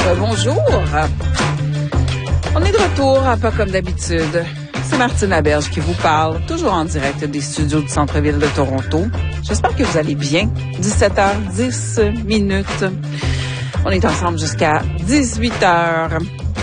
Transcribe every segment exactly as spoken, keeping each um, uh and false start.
Bonjour. On est de retour, pas comme d'habitude. C'est Martine Laberge qui vous parle, toujours en direct des studios du centre-ville de Toronto. J'espère que vous allez bien. dix-sept heures dix minutes. On est ensemble jusqu'à dix-huit heures.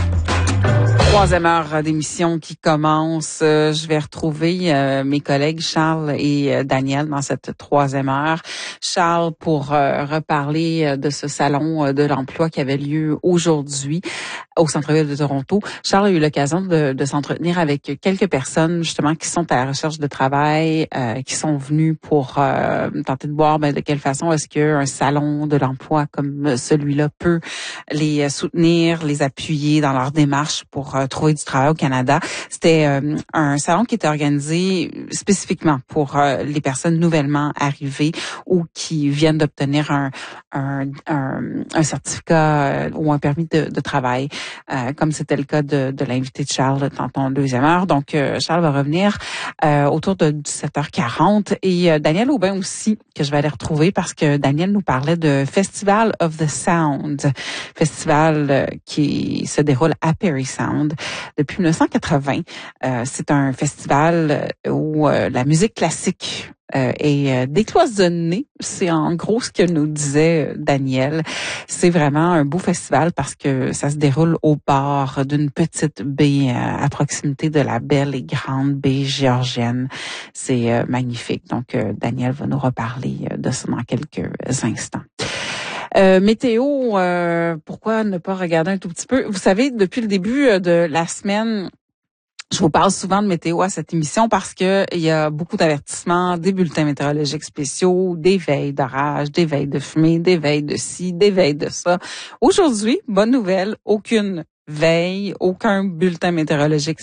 Troisième heure d'émission qui commence. Je vais retrouver euh, mes collègues Charles et euh, Daniel dans cette troisième heure. Charles pour euh, reparler de ce salon de l'emploi qui avait lieu aujourd'hui au centre-ville de Toronto. Charles a eu l'occasion de, de s'entretenir avec quelques personnes justement qui sont à la recherche de travail, euh, qui sont venues pour euh, tenter de voir ben, de quelle façon est-ce qu'un salon de l'emploi comme celui-là peut les soutenir, les appuyer dans leur démarche pour euh, trouver du travail au Canada. C'était euh, un salon qui était organisé spécifiquement pour euh, les personnes nouvellement arrivées ou qui viennent d'obtenir un, un, un, un certificat euh, ou un permis de, de travail. Euh, comme c'était le cas de, de l'invité de Charles tantôt en deuxième heure. Donc, euh, Charles va revenir euh, autour de dix-sept heures quarante. Et euh, Daniel Aubin aussi, que je vais aller retrouver parce que Daniel nous parlait de Festival of the Sound, festival euh, qui se déroule à Parry Sound depuis dix-neuf cent quatre-vingts. Euh, c'est un festival où euh, la musique classique Euh, et euh, décloisonné, c'est en gros ce que nous disait Daniel. C'est vraiment un beau festival parce que ça se déroule au bord d'une petite baie euh, à proximité de la belle et grande baie géorgienne. C'est euh, magnifique. Donc, euh, Daniel va nous reparler de ça dans quelques instants. Euh, météo, euh, pourquoi ne pas regarder un tout petit peu? Vous savez, depuis le début de la semaine, je vous parle souvent de météo à cette émission parce que il y a beaucoup d'avertissements, des bulletins météorologiques spéciaux, des veilles d'orage, des veilles de fumée, des veilles de ci, des veilles de ça. Aujourd'hui, bonne nouvelle, aucune veille, aucun bulletin météorologique